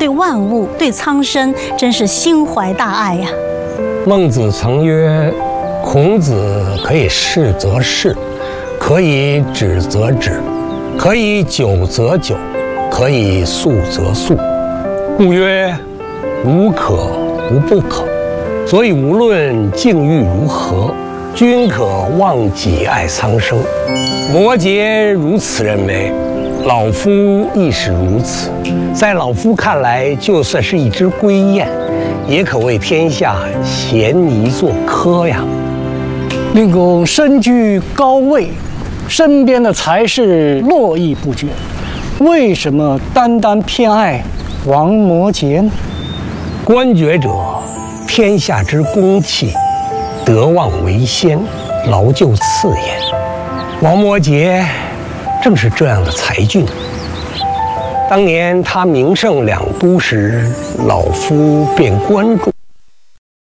万物、对苍生，真是心怀大爱呀。 孟子曾曰：“孔子可以是则是，可以止则止，可以久则久，可以速则速。故曰：无可无不可。所以无论境遇如何，均可忘己爱苍生。”摩诘如此认为，老夫亦是如此。在老夫看来，就算是一只归雁，也可为天下衔一座科呀。 令公身居高位，身边的才士络绎不绝，为什么单单偏爱王摩诘呢？ 官爵者，天下之公器，德望为先，劳就次也。王摩诘正是这样的才俊。当年他名胜两都时，老夫便关注